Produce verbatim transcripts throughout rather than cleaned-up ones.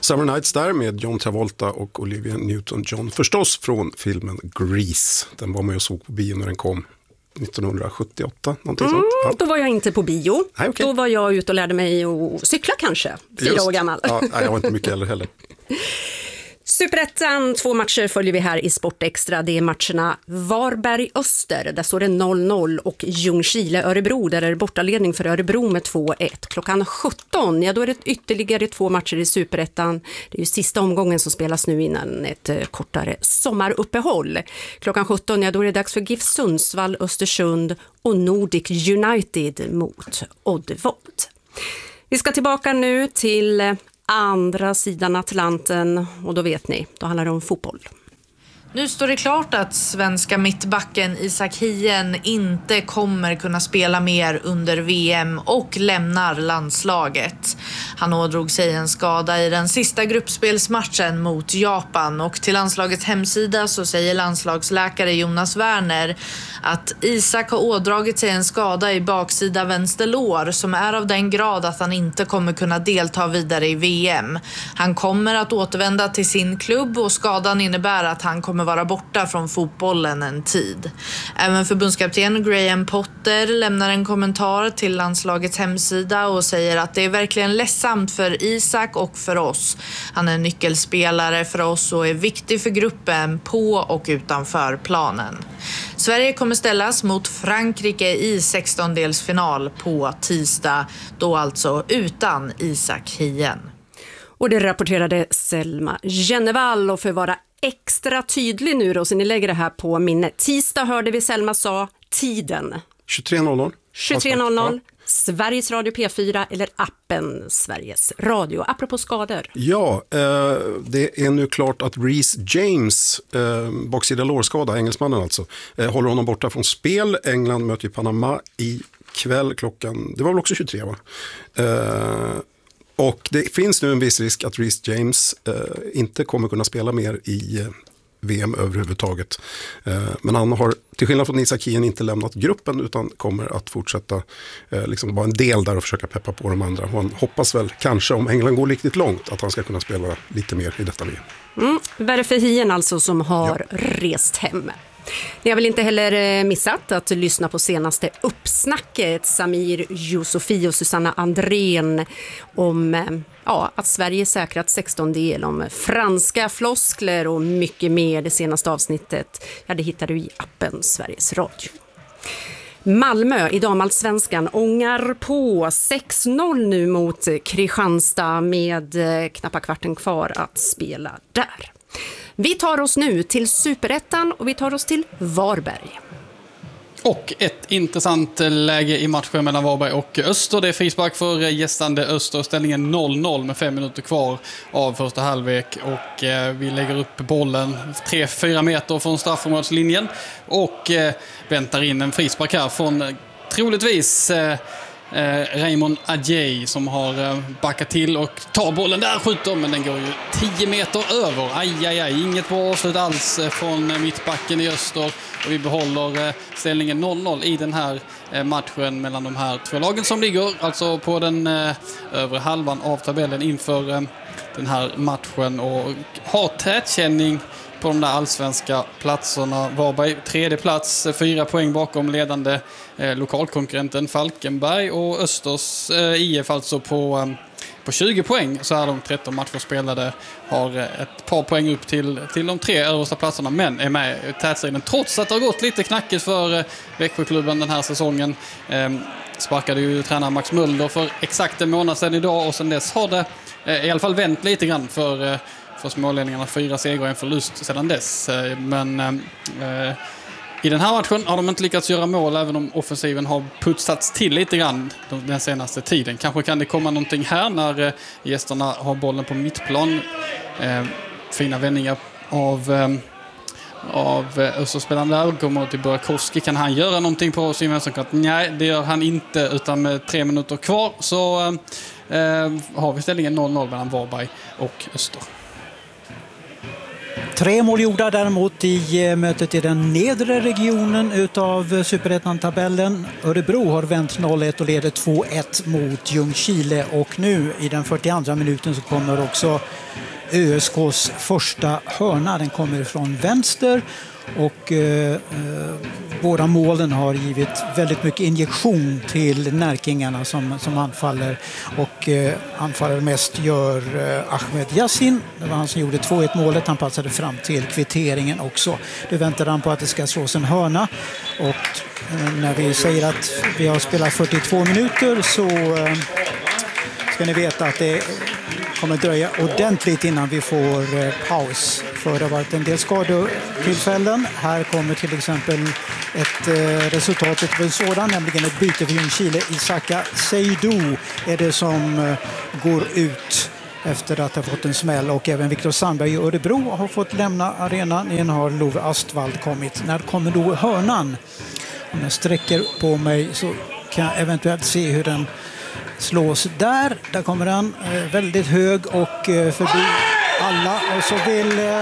Summer Nights där med John Travolta och Olivia Newton-John. Förstås från filmen Grease. Den var man ju såg på bio när den kom nittonhundrasjuttioåtta. Någonting mm, sånt. Ja. Då var jag inte på bio. Nej, okay. Då var jag ute och lärde mig att cykla kanske. Fyra Just. år gammal. Ja, nej, jag var inte mycket heller heller. Superettan, två matcher följer vi här i Sportextra. Det är matcherna Varberg-Öster, där står det noll noll, och Ljungskile-Örebro, där är det bortaledning för Örebro med två ett. Klockan sjutton, ja då är det ytterligare två matcher i Superettan. Det är ju sista omgången som spelas nu innan ett eh, kortare sommaruppehåll. Klockan sjutton, ja då är det dags för GIF Sundsvall, Östersund och Nordic United mot Oddevold. Vi ska tillbaka nu till andra sidan Atlanten, och då vet ni, då handlar det om fotboll. Nu står det klart att svenska mittbacken Isak Hien inte kommer kunna spela mer under V M och lämnar landslaget. Han ådrog sig en skada i den sista gruppspelsmatchen mot Japan, och till landslagets hemsida så säger landslagsläkare Jonas Werner att Isak har ådragit sig en skada i baksida vänster lår som är av den grad att han inte kommer kunna delta vidare i V M. Han kommer att återvända till sin klubb, och skadan innebär att han kommer vara borta från fotbollen en tid. Även förbundskapten Graham Potter lämnar en kommentar till landslagets hemsida och säger att det är verkligen ledsamt för Isak och för oss. Han är en nyckelspelare för oss och är viktig för gruppen på och utanför planen. Sverige kommer ställas mot Frankrike i sextondelsfinal på tisdag, då alltså utan Isak Hien. Och det rapporterade Selma Jennevall, och för att vara extra tydlig nu då, så ni lägger det här på minnet. Tisdag hörde vi Selma sa tiden. tjugotre noll noll. tjugotre noll noll. Sveriges Radio P fyra eller appen Sveriges Radio. Apropå skador. Ja, eh, det är nu klart att Reece James, eh, baksida lårskada, engelsmannen alltså, eh, håller honom borta från spel. England möter ju Panama i kväll klockan, det var väl också tjugotre va? Eh, och det finns nu en viss risk att Reece James eh, inte kommer kunna spela mer i eh, V M överhuvudtaget. Eh, men han har, till skillnad från Isak Hien, inte lämnat gruppen utan kommer att fortsätta eh, liksom vara en del där och försöka peppa på de andra. Och han hoppas väl kanske, om England går riktigt långt, att han ska kunna spela lite mer i detta V M. Mm, Värre för Hien alltså, som har ja. rest hem. Ni har väl inte heller missat att lyssna på senaste uppsnacket Samir Yusufi och Susanna Andrén om ja, att Sverige säkrat sextondel, om franska floskler och mycket mer. Det senaste avsnittet, ja, det hittar du i appen Sveriges Radio. Malmö i damallsvenskan ångar på sex noll nu mot Kristianstad med knappa kvarten kvar att spela där. Vi tar oss nu till Superettan och vi tar oss till Varberg. Och ett intressant läge i matchen mellan Varberg och Öster. Det är frispark för gästande Öster. Ställningen noll noll med fem minuter kvar av första halvlek. Och eh, vi lägger upp bollen tre fyra meter från straffområdeslinjen. Och eh, väntar in en frispark här från eh, troligtvis... Eh, Eh, Raymond Adjei som har eh, backat till och tar bollen där, skjuter, men den går ju tio meter över. Aj, aj, aj. Inget bra avslut alls eh, från mittbacken i Öster, och vi behåller eh, ställningen noll noll i den här eh, matchen mellan de här två lagen som ligger alltså på den eh, övre halvan av tabellen inför eh, den här matchen och har tätkänning på de där allsvenska platserna. Varberg tredje plats, fyra poäng bakom ledande eh, lokalkonkurrenten Falkenberg, och Östers eh, I F alltså på, eh, på tjugo poäng. Så är de tretton matcher spelade, har eh, ett par poäng upp till, till de tre översta platserna, men är med i tätstriden trots att det har gått lite knackigt för eh, Växjöklubben den här säsongen. Eh, sparkade ju tränare Max Mölder för exakt en månad sedan idag, och sedan dess har det eh, i alla fall vänt lite grann för eh, för smålänningarna. Fyra segrar och en förlust sedan dess. Men eh, i den här matchen har de inte lyckats göra mål, även om offensiven har putsats till lite grann den senaste tiden. Kanske kan det komma någonting här när eh, gästerna har bollen på mittplan. Eh, fina vändningar av eh, av Österspelaren där. Kommer till Burakovsky. Kan han göra någonting på sin vänsterkant? Nej, det gör han inte, utan med tre minuter kvar så eh, har vi ställningen noll noll mellan Varberg och Öster. Tre mål gjorda däremot i mötet i den nedre regionen utav Superettan-tabellen. Örebro har vänt noll ett och leder två ett mot Ljungskile, och nu i den fyrtioandra minuten så kommer också Ö S K:s första hörna. Den kommer från vänster och eh, eh, båda målen har givit väldigt mycket injektion till närkingarna som, som anfaller. Och eh, anfaller mest gör eh, Ahmed Yassin. Det var han som gjorde två ett målet. Han passade fram till kvitteringen också. Nu väntar han på att det ska slås en hörna. Och eh, när vi säger att vi har spelat fyrtiotvå minuter så eh, ska ni veta att det kommer dröja ordentligt innan vi får eh, paus. För det har varit en del skadetillfällen. Här kommer till exempel ett eh, resultat av en sådan, nämligen ett byte för Ljungskile. Isaka Seydou är det som eh, går ut efter att ha fått en smäll, och även Viktor Sandberg i Örebro har fått lämna arenan. Igen har Love Astvald kommit. När kommer då hörnan? Om jag sträcker på mig så kan jag eventuellt se hur den slås där. Där kommer den eh, väldigt hög och eh, förbi alla. Och så vill eh,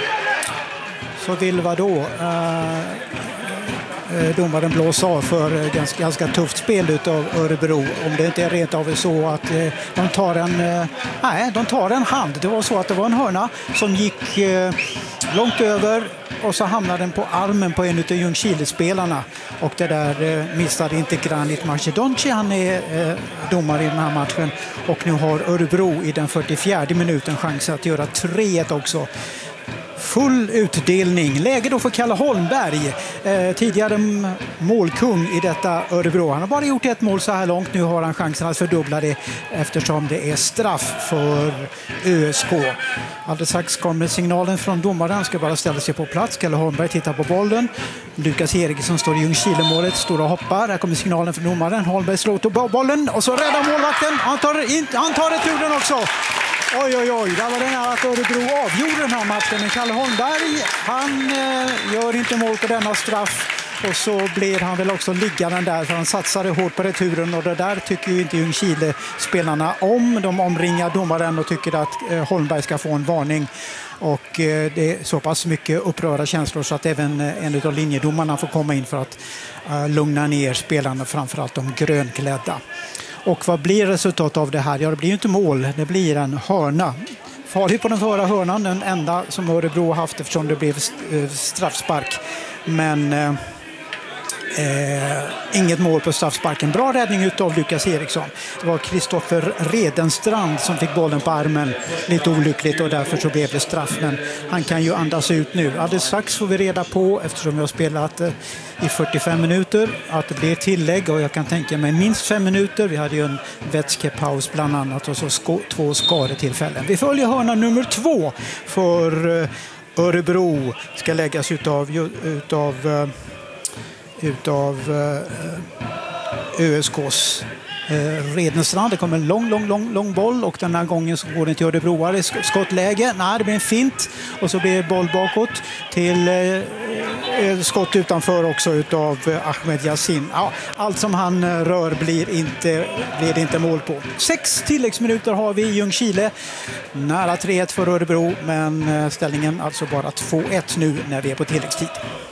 så vill vad då eh, eh, domaren blåsa av för eh, ganska, ganska tufft spel utav Örebro. Om det inte är rent av så att eh, de tar en eh, nej, de tar en hand. Det var så att det var en hörna som gick eh, långt över och så hamnade den på armen på en av Ljungskile-spelarna. Och det där eh, missade inte Granit Macedonci. Han är eh, domare i den här matchen. Och nu har Örebro i den fyrtiofjärde minuten chans att göra tre ett också. Full utdelning. Läge då för Kalle Holmberg. Eh, tidigare målkung i detta Örebro. Han har bara gjort ett mål så här långt. Nu har han chansen att fördubbla det eftersom det är straff för Ö S K. Alldeles strax kommer signalen från domaren. Han ska bara ställa sig på plats. Kalle Holmberg tittar på bollen. Lukas Eriksson står i Ljungskile-målet. Står och hoppar. Här kommer signalen från domaren. Holmberg slår till bollen och så räddar målvakten. Han tar, in, han tar returen också. Oj, oj, oj. Där var det nära att Örebro avgjorde den här matchen. Men Kalle Holmberg, han eh, gör inte mål på denna straff. Och så blir han väl också liggande där, för han satsade hårt på returen. Och det där tycker ju inte Ljungskile-spelarna om. De omringar domaren och tycker att eh, Holmberg ska få en varning. Och eh, det är så pass mycket upprörda känslor så att även eh, en av linjedomarna får komma in för att eh, lugna ner spelarna, framförallt de grönklädda. Och vad blir resultatet av det här? Ja, det blir ju inte mål. Det blir en hörna. Farligt på den förra hörnan. Den enda som Örebro har haft eftersom det blev straffspark. Men eh, eh, inget mål på straffsparken. Bra räddning av Lukas Eriksson. Det var Kristoffer Redenstrand som fick bollen på armen. Lite olyckligt och därför så blev det straff. Men han kan ju andas ut nu. Alldeles strax får vi reda på, eftersom vi har spelat eh, i fyrtiofem minuter, att det blir tillägg, och jag kan tänka mig minst fem minuter. Vi hade ju en vätskepaus bland annat och så sko- två skadetillfällen. Vi följer hörna nummer två för eh, Örebro. Ska läggas utav utav uh, utav uh, Ö S K:s uh, Redenstrand. Det kommer en lång, lång, lång, lång boll, och den här gången så går den till Örebroare. Skottläge. Nej, det blir en fint. Och så blir det boll bakåt till uh, skott utanför också utav uh, Ahmed Yassin. Ja, allt som han uh, rör blir, inte, blir det inte mål på. Sex tilläggsminuter har vi i Ljungskile. Nära tre ett för Örebro, men uh, ställningen alltså bara två ett nu när vi är på tilläggstid.